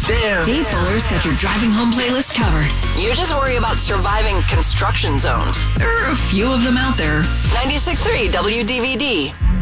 Damn. Dave Fuller's got your driving home playlist covered. You just worry about surviving construction zones. There are a few of them out there. 96.3 WDVD.